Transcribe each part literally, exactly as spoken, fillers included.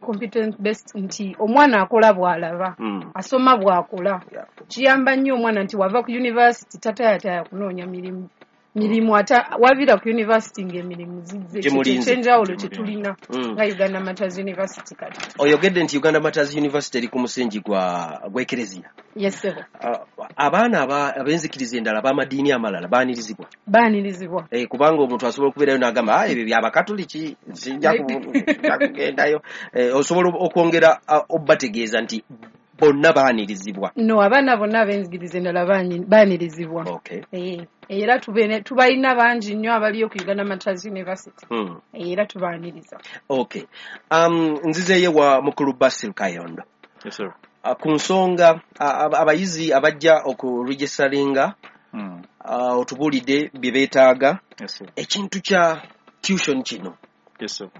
competence based nti omwana akola bwalaba mm. asoma bwakola yeah. Kiyamba nnyo omwana nti wava ku university tatayataya kunoonya mirimu mirimu ata wavira ku university ng'emirimu zizze kyenjawulo kye tulina nga Uganda Matters University kati oyogedde nti Uganda Matters University eri ku musingi gwa gw'ekereziya yes sebo uh, abaana aba abenzikiriza endala b'amadiini amalala baanirizibwa baanirizibwa eh kubanga omuntu asobola okubeerayo n'agamba ah ebyo by'abakatoliki sinja kugendayo eh, osobola okwongera uh, obategeeza nti bonna baanirizibwa no abaana bonna abenzikiriza endala baanirizibwa okay eh era tubene tubalina bangi nnyo abaliyo ku Uganda Matters University mm. era tubaaniriza okay um nzizeeye wa mukulu Basil Kayondo yes sir uh, ku nsonga uh, abayizi abajja okuregisteringa mm. uh, otubulidde bye beetaaga yes sir ekintu kya tuition kino yes sir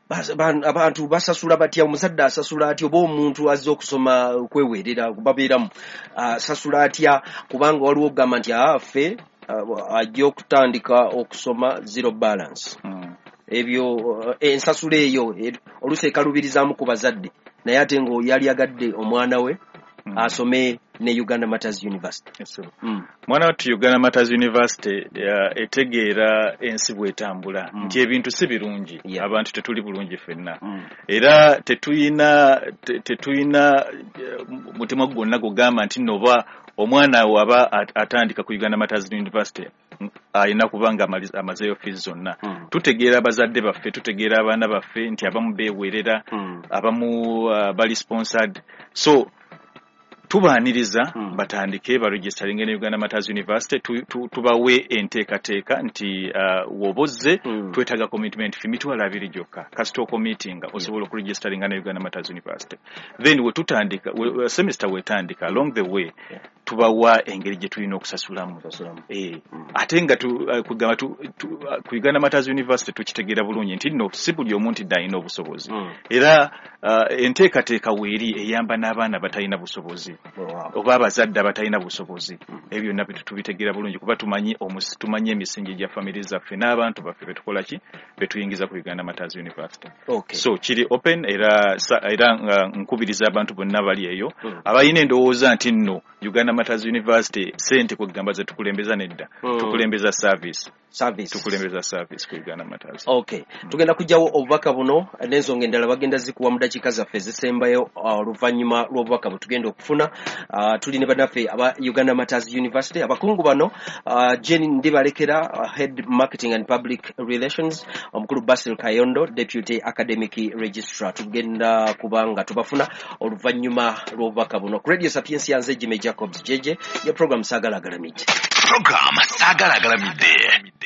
abantu basasula batya omuzadde asasula atya oba omuntu azze okusoma kweweerera babeeramu asasula atya kubanga waliwo okugamba nti affe uh, ajja okutandika okusoma zero balance mm. ebyo uh, ensasula eyo oluusi ekalubirizaamu ku bazadde naye ate ngo yali agadde omwana we mm. asome ne Uganda Matters University yes, mm. mwana watu Uganda Matters University uh, etegeera ensi bwetambula mm. nti ebintu si birungi yeah. abantu tetuli bulungi fenna mm. era tetuyina tetuyina uh, mutima gwonna gugamba nti noba omwana waba at, atandika ku Uganda Matters University ayina kubanga amazeyo fees zonna mm. tutegeera abazadde baffe tutegeera abaana baffe nti abamu beewerera mm. abamu uh, bali sponsored so tubaaniriza hmm. batandike ba registering ne Uganda Matters University tu, tu, tubawe enteekateeka nti uh, wobozze hmm. twetaga commitment fee mitwala abiri gyokka kasitoko meeting osobola ku registering ne Uganda Matters University then we tutandika we, semester we tandika along the way yeah. tubawa engeri gye tulina okusasulamu eh hmm. ate nga tu uh, kugamba tu, tu uh, ku Uganda Matters University tukitegeera bulungi nti no si buli omuntu dayina obusobozi hmm. era uh, enteekateeka weeri eyamba n'abaana batalina busobozi wow. oba abazadde abatalina busobozi mm. ebyo nabyo tubitegeera bulungi kuba tumanyi tumanyi emisingi gya family zaffe n'abantu baffe betukola ki betuyingiza ku Uganda Matters University okay. so kiri open era era uh, nkubiriza abantu bonna bali eyo mm. abayina endowooza nti nno Uganda Matters University sente kugamba ze tukulembeza nedda mm. tukulembeza service service tukulembeza service ku Uganda Matters okay mm. tugenda kujjawo obubaka buno n'ensonga endala bagenda zikuwa mu dakiika zaffe zisembayo oluvannyuma uh, lw'obubaka butugenda okufuna uh, tulina bannaffe aba Uganda Matters University abakungu bano uh, Jenny Ndibalekera uh, Head Marketing and Public Relations omukulu Basil Kayondo Deputy Academic Registrar tugenda kubanga tubafuna oluvannyuma lw'obubaka buno ku Radio Sapiensia nze Jimmy Jacobs Jeje ya program Sagala Galamide program Sagala Galamide